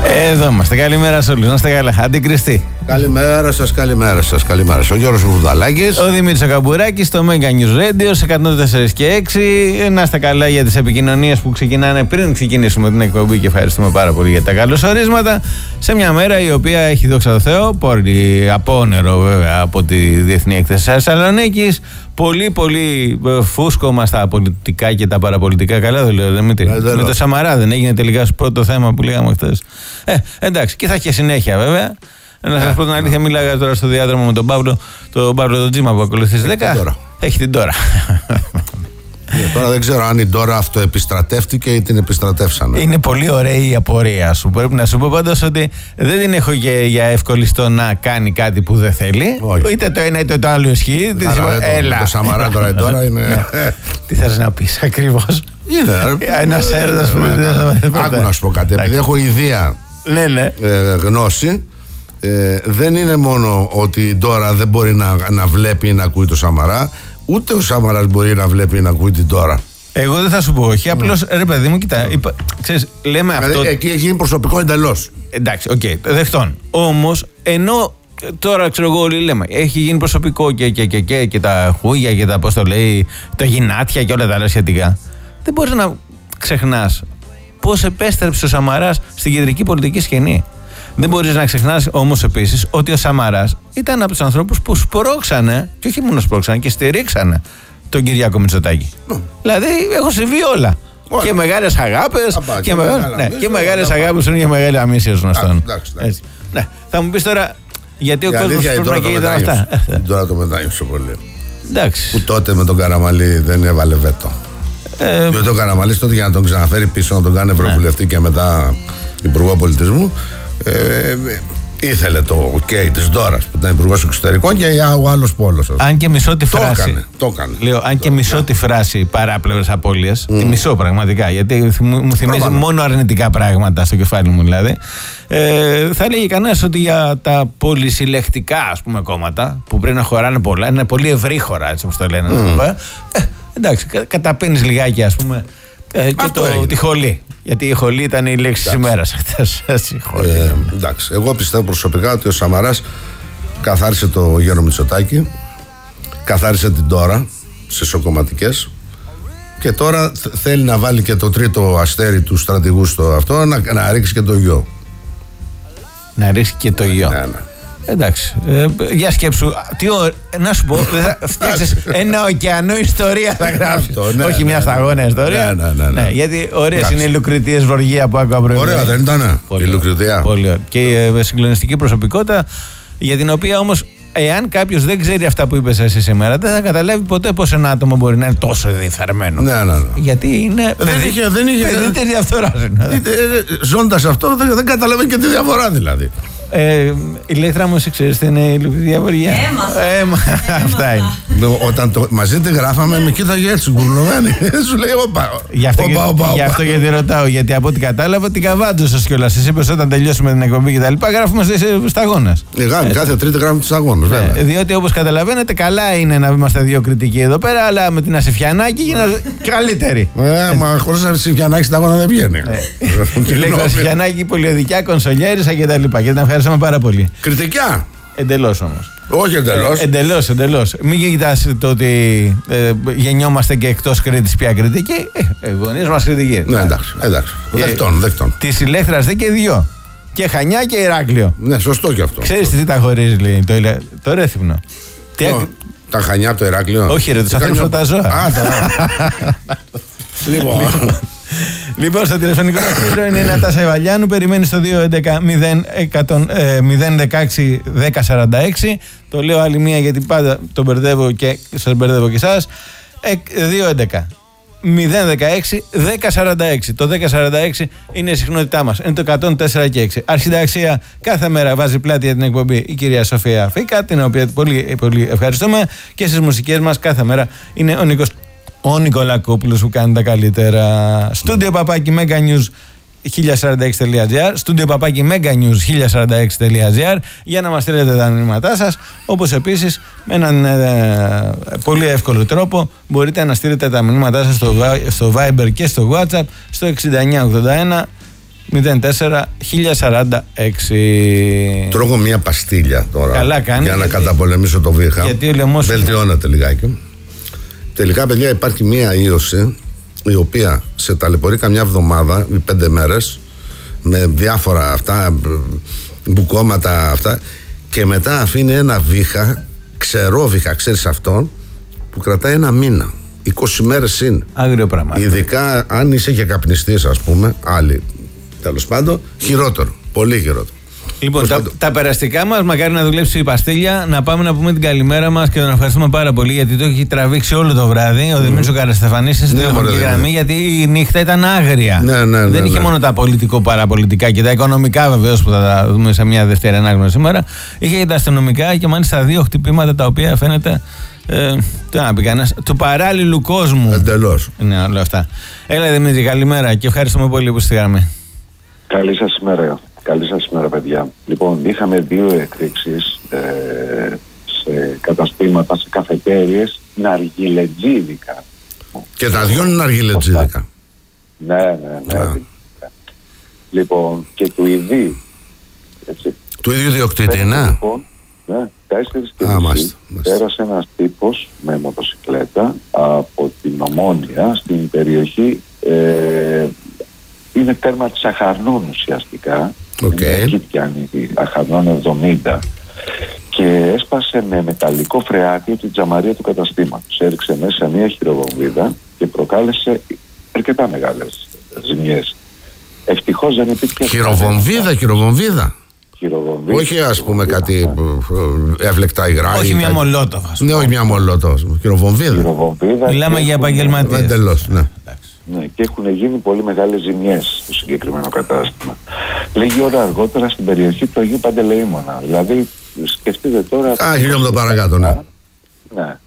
Εδώ είμαστε. Καλημέρα σε όλους. Να είστε καλά. Αντικριστή. Καλημέρα σας, καλημέρα σας, καλημέρα σας. Ο Γιώργος Βουδαλάκης. Ο Δημήτρης ο Καμπουράκης στο Mega News Radio σε 104 και 6. Να είστε καλά για τις επικοινωνίες που ξεκινάνε πριν ξεκινήσουμε την εκπομπή και ευχαριστούμε πάρα πολύ για τα καλωσορίσματα. Σε μια μέρα η οποία έχει, δόξα τω Θεώ, πολύ απόνερο βέβαια από τη Διεθνή Έκθεση Θεσσαλονίκης. Πολύ φούσκωμα στα πολιτικά και τα παραπολιτικά. Καλά δεν λέω, Δημήτρη. Με το Σαμαρά δεν έγινε τελικά στο πρώτο θέμα που λέγαμε χθες. Εντάξει, και θα έχει συνέχεια βέβαια. Να σας πω την αλήθεια, μίλαγα τώρα στο διάδρομο με τον Παύλο, τον Τζίμα που ακολουθεί 10. Έχει την τώρα. Τώρα δεν ξέρω αν η Ντόρα αυτοεπιστρατεύτηκε ή την επιστρατεύσανε. Είναι πολύ ωραία η απορία σου. Πρέπει να σου πω πάντως ότι δεν την έχω για εύκολιστο να κάνει κάτι που δεν θέλει. Όχι. Είτε το ένα είτε το άλλο ισχύει. Έλα. Το Σαμαρά τώρα η Ντόρα είναι. Τι θες να πεις ακριβώς? Είναι ένας έρωτας που άκου να σου πω κάτι. Επειδή έχω ιδέα γνώση. Δεν είναι μόνο ότι η Ντόρα δεν μπορεί να βλέπει ή να ακούει το Σαμαρά, ούτε ο Σαμαράς μπορεί να βλέπει ή να ακούει την Ντόρα. Εγώ δεν θα σου πω όχι, απλώς ρε παιδί μου, κοιτά, ξέρεις, λέμε αυτό. Εκεί έχει γίνει προσωπικό εντελώς. Εντάξει, οκ, δεχτών. Όμως, ενώ τώρα ξέρω εγώ όλοι λέμε, έχει γίνει προσωπικό και τα χούγια και τα πώς το λέει, τα γυνάτια και όλα τα άλλα σχετικά. Δεν μπορείς να ξεχνάς πώς επέστρεψε ο Σαμαράς στην κεντρική πολιτική σκηνή. Δεν μπορείς να ξεχνάς όμως επίσης ότι ο Σαμαράς ήταν από τους ανθρώπους που σπρώξανε, και όχι μόνο σπρώξανε, και στηρίξανε τον Κυριάκο Μητσοτάκη. Δηλαδή έχουν συμβεί όλα. Και μεγάλες αγάπες. Και μεγάλες αγάπες είναι και μεγάλη αμύσια γνωστών. Ναι. Θα μου πεις τώρα, γιατί ο κόσμος πρέπει να καίγεται αυτά. Τώρα το μετάνιωσε πολύ. Εντάξει. Που τότε με τον Καραμαλή δεν έβαλε βέτο. Γιατί ο Καραμαλής τότε για να τον ξαναφέρει πίσω, να τον κάνει ευρωβουλευτή και μετά υπουργό πολιτισμού, ήθελε το OK της Ντόρας που ήταν υπουργός εξωτερικών και ο άλλος πόλος. Αν και μισώ τη φράση. Το έκανε. Λέω, αν και μισώ τη φράση παράπλευρες απώλειες. Τη μισώ πραγματικά. Γιατί μου θυμίζει μόνο αρνητικά πράγματα στο κεφάλι μου δηλαδή. Θα έλεγε κανένας ότι για τα πολυσυλλεκτικά ας πούμε κόμματα που πρέπει να χωράνε πολλά, είναι πολύ ευρύχωρα έτσι όπως το λένε. Εντάξει, καταπίνεις λιγάκι ας πούμε. Και τη χολή. Γιατί η χολή ήταν η λέξη της ημέρας χθες. Εντάξει, εγώ πιστεύω προσωπικά ότι ο Σαμαράς καθάρισε το Γιώργο Μητσοτάκη, καθάρισε την Ντόρα σε ισοκομματικές και τώρα θέλει να βάλει και το τρίτο αστέρι του στρατηγού στο αυτό, να ρίξει και το γιο. Να ρίξει και το γιο. Ναι. Εντάξει, για σκέψου, να σου πω, θα φτιάξεις ένα ωκεανό ιστορία θα γράψεις, όχι μια σταγόνα ιστορία. Ναι. Γιατί ωραίες είναι οι Λουκριτίες Βοργία που άκουγα προηγούμενα. Ωραία δεν ήταν η Λουκριτία. Πολύ ωραία. Και η συγκλονιστική προσωπικότητα, για την οποία όμως, εάν κάποιος δεν ξέρει αυτά που είπες εσύ σήμερα, δεν θα καταλάβει ποτέ πως ένα άτομο μπορεί να είναι τόσο διεφθαρμένο. Ναι. Γιατί είναι. Δεν είχε διαφθορά. Ζώντας αυτό, δεν καταλαβαίνει και τη διαφορά δηλαδή. Η λέκτρα μου, εσύ ξέρεις τι είναι η Λουκριτία Βοργία? Αυτά είναι. Όταν μαζί τη γράφαμε, με κοίταγε έτσι γκουρλωμένη. Σου λέει όπα. Γι' αυτό γιατί ρωτάω, γιατί από ό,τι κατάλαβα την καβάντζωσες κιόλας. Εσύ είπες όταν τελειώσουμε την εκπομπή και τα λοιπά, γράφουμε στις σταγόνες. Κάθε τρίτη γράφουμε τις σταγόνες, βέβαια. Διότι όπως καταλαβαίνετε, καλά είναι να είμαστε δύο κριτικοί εδώ πέρα, αλλά με την Ασηφιανάκη γίνανε καλύτεροι. Μα χωρίς Ασηφιανάκη σταγόνα δεν βγαίνει. Και λέει Ασηφιανάκη, πολυοδικιά, κονσολιέρησα κτλ. Και την ευχαριστούμε πάρα πολύ. Κριτικά. Εντελώς όμως. Όχι Εντελώς. Μην κοιτάς το ότι γεννιόμαστε και εκτός Κρήτης πια κριτική. Γονείς μας κριτική. Ναι, εντάξει. Δεκτών. Της Ηλέκτρας δεν και δυο. Και Χανιά και Ηράκλειο. Ναι, σωστό και αυτό. Ξέρεις τι τα χωρίζει, λέει, το Ρέθυμνο. Τα Χανιά από το Ηράκλειο. Όχι, ρε, τους ανθρώπους τα ζώα. Λοιπόν, στο τηλεφωνικό μας νούμερο είναι η Νατάσα Ιβαλιάνου. Περιμένει στο 211-016-1046. Το λέω άλλη μία γιατί πάντα τον μπερδεύω και σας μπερδεύω και εσάς. 211-016-1046. Το 1046 είναι η συχνότητά μας. Είναι το 104 και 6. Αρχινταξία κάθε μέρα βάζει πλάτη για την εκπομπή η κυρία Σοφία Φίκα, την οποία πολύ, πολύ ευχαριστούμε. Και στις μουσικές μας κάθε μέρα είναι ο Νικολακόπουλος που κάνει τα καλύτερα. Στούντιο παπάκι Mega News 1046.gr, στούντιο παπάκι Mega News 1046.gr για να μας στείλετε τα μηνύματά σας. Όπως επίσης με έναν πολύ εύκολο τρόπο μπορείτε να στείλετε τα μηνύματά σας στο Viber και στο WhatsApp στο 6981 04-1046. Τρώγω μια παστίλια τώρα. Καλά κάνει, για να γιατί καταπολεμήσω το βήχα. Γιατί ο λαιμός βελτιώνεται λιγάκι. Τελικά, παιδιά, υπάρχει μια ίωση η οποία σε ταλαιπωρεί καμιά εβδομάδα ή 5 μέρες με διάφορα αυτά μπουκώματα αυτά, και μετά αφήνει ένα βήχα, ξερό βήχα, ξέρεις αυτόν, που κρατάει ένα μήνα. 20 μέρες είναι. Άγριο πράγμα. Ειδικά αν είσαι και καπνιστής, ας πούμε, άλλοι. Τέλος πάντων, χειρότερο. Πολύ χειρότερο. Λοιπόν, τα περαστικά μας, μακάρι να δουλέψει η παστίλια. Να πάμε να πούμε την καλημέρα μας και τον ευχαριστούμε πάρα πολύ, γιατί το έχει τραβήξει όλο το βράδυ ο Δημήτρης ο Καραστεφανής στην τηλεφωνική γραμμή, γιατί η νύχτα ήταν άγρια. Δεν είχε μόνο τα πολιτικό-παραπολιτικά και τα οικονομικά, βεβαίως, που θα τα δούμε σε μια δεύτερη ανάγνωση σήμερα. Είχε και τα αστυνομικά και μάλιστα 2 χτυπήματα τα οποία φαίνεται. Τι να πει κανένας, του παράλληλου κόσμου. Εντελώς. Είναι όλα αυτά. Έλα Δημήτρη, καλημέρα και ευχαριστούμε πολύ που στη γραμμή. Καλή σας ημέρα. Καλή σας ημέρα, παιδιά. Λοιπόν, είχαμε 2 εκρήξεις σε καταστήματα, σε καφετέριες, ναργιλετζίδικα. Και τα 2 είναι ναργιλετζίδικα. Ναι. Λοιπόν, και του ειδή. Του ίδιου διοκτήτη, ναι. Λοιπόν, ναι, 4:30 πέρασε ένας τύπος με μοτοσυκλέτα από την Ομόνια στην περιοχή, είναι τέρμα της Αχαρνών ουσιαστικά. Εκεί πιάνει η Αχαρνών 70, και έσπασε με μεταλλικό φρεάτιο την τζαμαρία του καταστήματος. Έριξε μέσα μια χειροβομβίδα και προκάλεσε αρκετά μεγάλες ζημιές. Ευτυχώς δεν υπήρχε. Χειροβομβίδα. Όχι, ας πούμε, κάτι έβλεκτα υγρά. Όχι μια Μολότοβα. Ναι, όχι μια Μολότοβα. Χειροβομβίδα. Μιλάμε για επαγγελματίες. Εντελώς, ναι. Ναι, και έχουν γίνει πολύ μεγάλες ζημιές στο συγκεκριμένο κατάστημα. Λίγη ώρα αργότερα στην περιοχή του Αγίου Παντελεήμωνα. Δηλαδή, σκεφτείτε τώρα. Χιλιόμετρο παρακάτω, ναι. Ναι.